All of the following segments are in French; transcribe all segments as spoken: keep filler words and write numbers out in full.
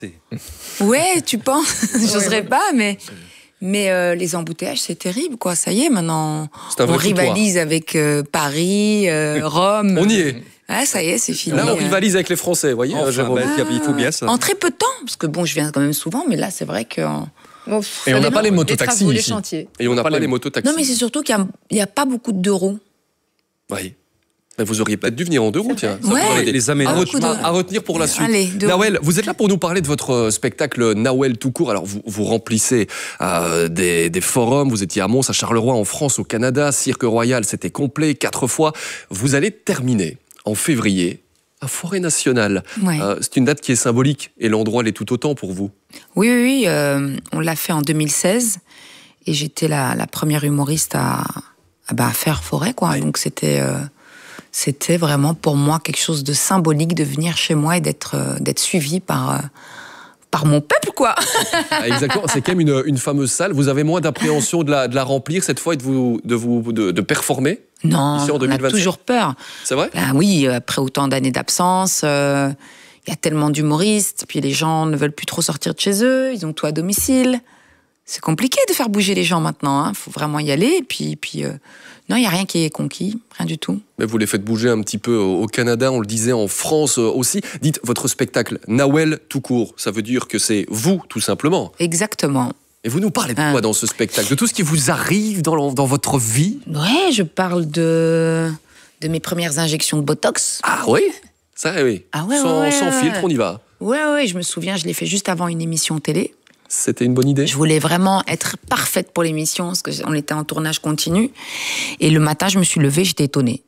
Ouais, tu penses? J'oserais pas, mais... Mais euh, les embouteillages, c'est terrible, quoi. Ça y est, maintenant, on rivalise avec euh, Paris, euh, Rome. On y est. Ah, ça y est, c'est fini. Là, on rivalise avec les Français, vous voyez, enfin, Jérôme. bah, il faut bien ça. En très peu de temps, parce que bon, je viens quand même souvent, mais là, c'est vrai que... Bon, et on n'a pas les mototaxis ici. Les chantiers. Et on n'a pas, pas les mototaxis. Non, mais c'est surtout qu'il n'y a, a pas beaucoup de deux roues. Oui. Mais vous auriez peut-être dû venir en deux roues, tiens. Ouais. Ça les, les aménagements de... à retenir pour la suite. Allez, Nawel, vous êtes là pour nous parler de votre spectacle Nawel tout court. Alors, vous, vous remplissez euh, des, des forums. Vous étiez à Mons, à Charleroi, en France, au Canada. Cirque Royal, c'était complet, quatre fois. Vous allez terminer en février à Forêt Nationale. Ouais. Euh, c'est une date qui est symbolique et l'endroit l'est tout autant pour vous. Oui, oui, oui. Euh, on l'a fait en deux mille seize et j'étais la, la première humoriste à, à, bah, à faire Forêt, quoi. Ouais. Donc, c'était... Euh... C'était vraiment pour moi quelque chose de symbolique de venir chez moi et d'être euh, d'être suivi par, euh, par mon peuple, quoi. Ah, exactement, c'est quand même une, une fameuse salle. Vous avez moins d'appréhension de la, de la remplir cette fois et de, vous, de, vous, de, de performer? Non, ici en deux mille vingt-cinq. On a toujours peur. C'est vrai? Ben oui, après autant d'années d'absence, il euh, y a tellement d'humoristes, puis les gens ne veulent plus trop sortir de chez eux, ils ont tout à domicile. C'est compliqué de faire bouger les gens maintenant, il hein. faut vraiment y aller, et puis... puis euh, non, il n'y a rien qui est conquis, rien du tout. Mais vous les faites bouger un petit peu au Canada, on le disait, en France aussi. Dites, votre spectacle, Nawel tout court, ça veut dire que c'est vous, tout simplement. Exactement. Et vous nous parlez de quoi hein. dans ce spectacle? De tout ce qui vous arrive dans, dans votre vie? Ouais, je parle de, de mes premières injections de Botox. Ah oui? Ça, oui. Ah ouais, sans, ouais, ouais, sans ouais. filtre, on y va. Ouais, ouais, je me souviens, je l'ai fait juste avant une émission télé. C'était une bonne idée? Je voulais vraiment être parfaite pour l'émission, parce qu'on était en tournage continu. Et le matin, je me suis levée, j'étais étonnée.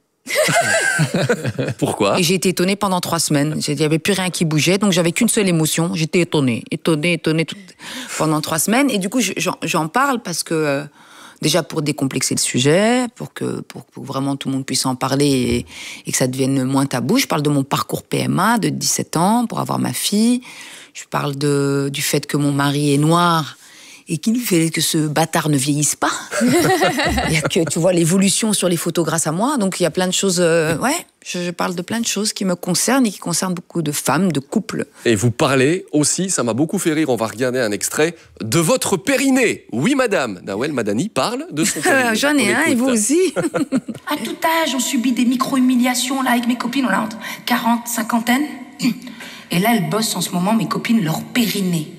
Pourquoi? Et j'ai été étonnée pendant trois semaines. Il n'y avait plus rien qui bougeait, donc j'avais qu'une seule émotion. J'étais étonnée, étonnée, étonnée tout... pendant trois semaines. Et du coup, j'en parle parce que... Euh, déjà pour décomplexer le sujet, pour que, pour que vraiment tout le monde puisse en parler et, et que ça devienne moins tabou. Je parle de mon parcours P M A de dix-sept ans pour avoir ma fille. Je parle de, du fait que mon mari est noir et qu'il fait que ce bâtard ne vieillisse pas. Il y a que, tu vois, l'évolution sur les photos grâce à moi. Donc, il y a plein de choses... Euh, ouais, je, je parle de plein de choses qui me concernent et qui concernent beaucoup de femmes, de couples. Et vous parlez aussi, ça m'a beaucoup fait rire, on va regarder un extrait, de votre périnée. Oui, madame. Nawel Madani parle de son périnée. J'en ai un, et vous aussi. À tout âge, on subit des micro-humiliations. Là, avec mes copines, on a entre quarante, cinquantaine. Et là, elles bossent en ce moment, mes copines, leur périnée.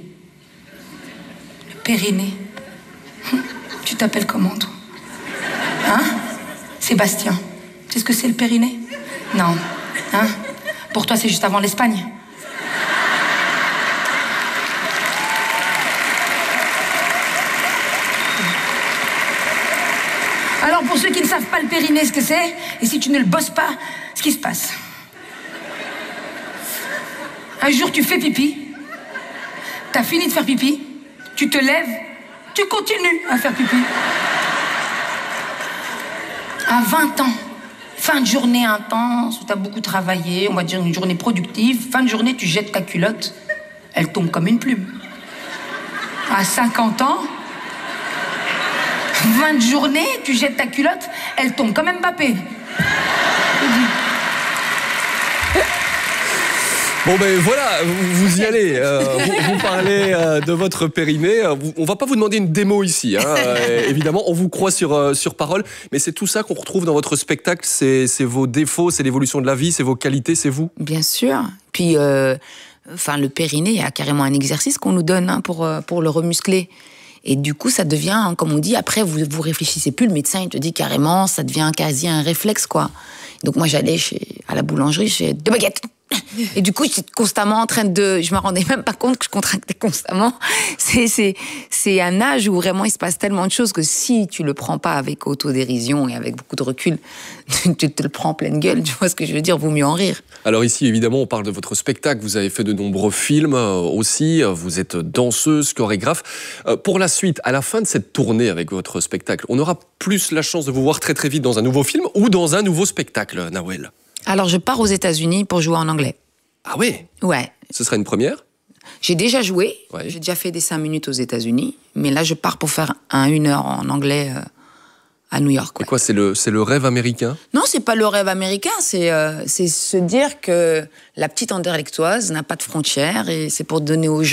Le périnée. Tu t'appelles comment, toi? Hein? Sébastien. Tu sais ce que c'est, le périnée? Non. Hein? Pour toi, c'est juste avant l'Espagne. Alors, pour ceux qui ne savent pas le périnée, ce que c'est, et si tu ne le bosses pas, ce qui se passe. Un jour, tu fais pipi, t'as fini de faire pipi, tu te lèves, tu continues à faire pipi. À vingt ans, fin de journée intense, où t'as beaucoup travaillé, on va dire une journée productive, fin de journée, tu jettes ta culotte, elle tombe comme une plume. À cinquante ans, vingt journées, tu jettes ta culotte, elle tombe comme Mbappé. Bon ben voilà, vous y allez, euh, vous, vous parlez euh, de votre périnée, vous, on va pas vous demander une démo ici, hein, euh, évidemment, on vous croit sur, euh, sur parole, mais c'est tout ça qu'on retrouve dans votre spectacle, c'est vos défauts, c'est l'évolution de la vie, c'est vos qualités, c'est vous? Bien sûr, puis euh, enfin, le périnée, il y a carrément un exercice qu'on nous donne hein, pour, pour le remuscler. Et du coup, ça devient, hein, comme on dit, après, vous vous réfléchissez plus, le médecin, il te dit carrément, ça devient quasi un réflexe, quoi. Donc moi, j'allais chez à la boulangerie, j'ai deux baguettes. Et du coup, j'étais constamment en train de... Je me rendais même pas compte que je contractais constamment. C'est un âge où vraiment il se passe tellement de choses que si tu le prends pas avec autodérision et avec beaucoup de recul, tu te le prends en pleine gueule. Tu vois ce que je veux dire? Vaut mieux en rire. Alors ici, évidemment, on parle de votre spectacle. Vous avez fait de nombreux films aussi. Vous êtes danseuse, chorégraphe. Pour la suite, à la fin de cette tournée avec votre spectacle, on aura plus la chance de vous voir très très vite dans un nouveau film ou dans un nouveau spectacle, Nawel? Alors, je pars aux États-Unis pour jouer en anglais. Ah oui? Ouais. Ce sera une première? J'ai déjà joué. Ouais. J'ai déjà fait des cinq minutes aux États-Unis. Mais là, je pars pour faire un une heure en anglais euh, à New York. Et Ouais. quoi, c'est le, c'est le rêve américain? Non, c'est pas le rêve américain, c'est euh, c'est se dire que la petite Anderlechtoise n'a pas de frontières et c'est pour donner aux gens